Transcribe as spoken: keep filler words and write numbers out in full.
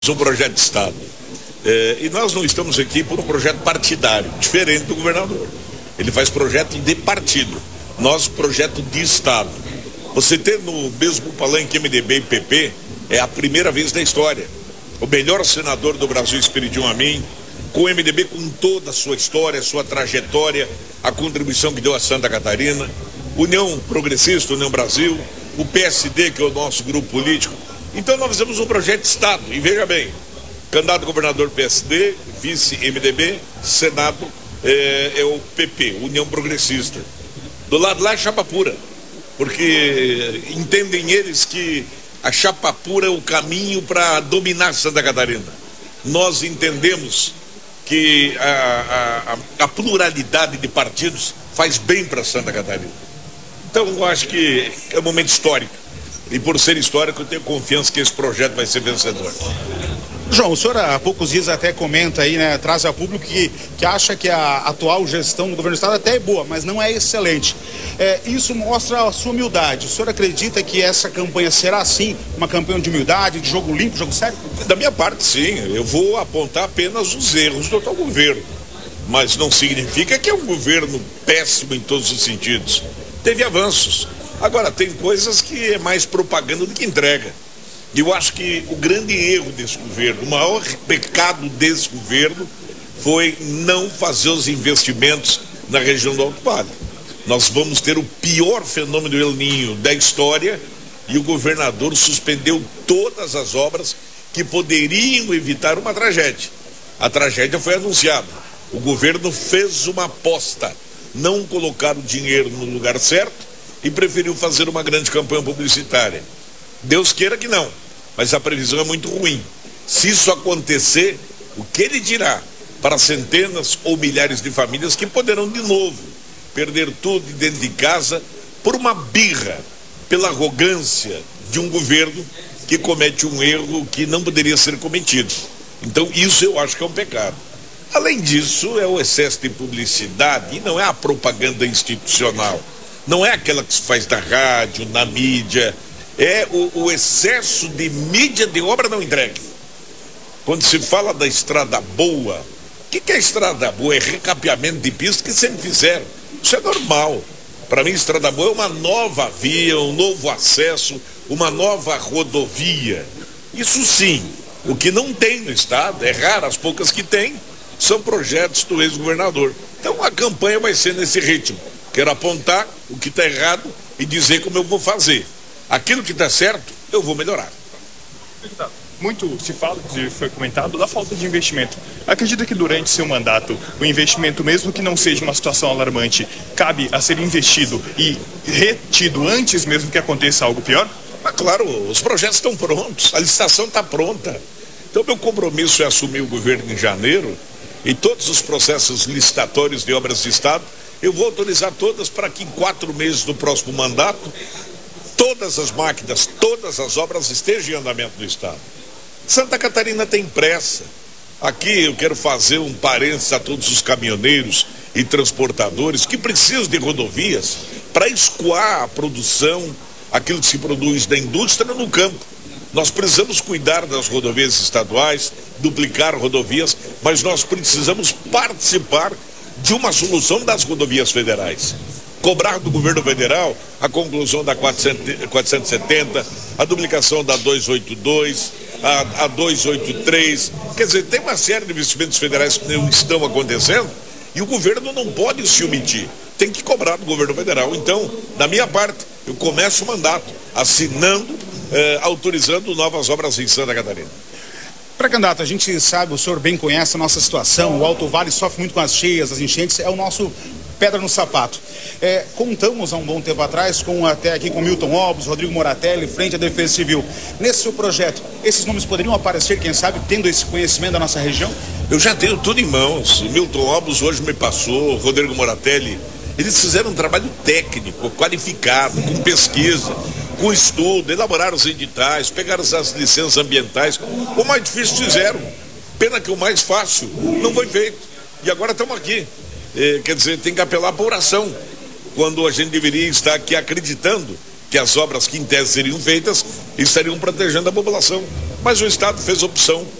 um projeto de Estado. É, e nós não estamos aqui por um projeto partidário, diferente do governador. Ele faz projeto de partido, nós projeto de Estado. Você ter no mesmo palanque M D B e P P é a primeira vez da história. O melhor senador do Brasil, Espiridion Amin, com o M D B com toda a sua história, sua trajetória, a contribuição que deu a Santa Catarina, União Progressista, União Brasil, o P S D, que é o nosso grupo político. Então nós fizemos um projeto de Estado, e veja bem, candidato a governador P S D, vice M D B, Senado é, é o P P, União Progressista. Do lado lá é chapa pura, porque entendem eles que a chapa pura é o caminho para dominar Santa Catarina. Nós entendemos que a, a, a pluralidade de partidos faz bem para Santa Catarina. Então eu acho que é um momento histórico. E por ser histórico, eu tenho confiança que esse projeto vai ser vencedor. João, o senhor há poucos dias até comenta aí, né, traz a público que, que acha que a atual gestão do governo do estado até é boa, mas não é excelente. É, isso mostra a sua humildade. O senhor acredita que essa campanha será, assim, uma campanha de humildade, de jogo limpo, jogo sério? Da minha parte, sim. Eu vou apontar apenas os erros do atual governo. Mas não significa que é um governo péssimo em todos os sentidos. Teve avanços. Agora, tem coisas que é mais propaganda do que entrega. E eu acho que o grande erro desse governo, o maior pecado desse governo foi não fazer os investimentos na região do Alto Vale. Nós vamos ter o pior fenômeno do El Niño da história e o governador suspendeu todas as obras que poderiam evitar uma tragédia. A tragédia foi anunciada. O governo fez uma aposta, não colocar o dinheiro no lugar certo e preferiu fazer uma grande campanha publicitária. Deus queira que não, mas a previsão é muito ruim. Se isso acontecer, o que ele dirá para centenas ou milhares de famílias que poderão de novo perder tudo dentro de casa por uma birra, pela arrogância de um governo que comete um erro que não poderia ser cometido. Então isso eu acho que é um pecado. Além disso, é o excesso de publicidade e não é a propaganda institucional. Não é aquela que se faz na rádio, na mídia, é o, o excesso de mídia de obra não entregue. Quando se fala da estrada boa, o que, que é estrada boa? É recapeamento de pista que sempre fizeram. Isso é normal. Para mim, estrada boa é uma nova via, um novo acesso, uma nova rodovia. Isso sim. O que não tem no estado, é raro, as poucas que tem, são projetos do ex-governador. Então a campanha vai ser nesse ritmo. Quero apontar o que está errado e dizer como eu vou fazer. Aquilo que está certo, eu vou melhorar. Muito se fala, que foi comentado, da falta de investimento. Acredita que durante seu mandato, o investimento, mesmo que não seja uma situação alarmante, cabe a ser investido e retido antes mesmo que aconteça algo pior? Mas claro, os projetos estão prontos, a licitação está pronta. Então meu compromisso é assumir o governo em janeiro e todos os processos licitatórios de obras de Estado eu vou autorizar todas para que em quatro meses do próximo mandato, todas as máquinas, todas as obras estejam em andamento no estado. Santa Catarina tem pressa. Aqui eu quero fazer um parênteses a todos os caminhoneiros e transportadores que precisam de rodovias para escoar a produção, aquilo que se produz da indústria no campo. Nós precisamos cuidar das rodovias estaduais, duplicar rodovias, mas nós precisamos participar de uma solução das rodovias federais. Cobrar do governo federal a conclusão da quatrocentos e setenta, a duplicação da duzentos e oitenta e dois, a, a duzentos e oitenta e três. Quer dizer, tem uma série de investimentos federais que não estão acontecendo e o governo não pode se omitir. Tem que cobrar do governo federal. Então, da minha parte, eu começo o mandato assinando, eh, autorizando novas obras em Santa Catarina. Pré-candidato, a gente sabe, o senhor bem conhece a nossa situação, o Alto Vale sofre muito com as cheias, as enchentes, é o nosso pedra no sapato. É, contamos há um bom tempo atrás, com, até aqui com Milton Obos, Rodrigo Moratelli, frente à Defesa Civil. Nesse seu projeto, esses nomes poderiam aparecer, quem sabe, tendo esse conhecimento da nossa região? Eu já tenho tudo em mãos. O Milton Obos hoje me passou, Rodrigo Moratelli. Eles fizeram um trabalho técnico, qualificado, com pesquisa, com estudo, elaboraram os editais, pegaram as licenças ambientais. O mais difícil fizeram. Pena que o mais fácil não foi feito. E agora estamos aqui. É, quer dizer, tem que apelar para a oração, quando a gente deveria estar aqui acreditando que as obras que em tese seriam feitas estariam protegendo a população. Mas o Estado fez opção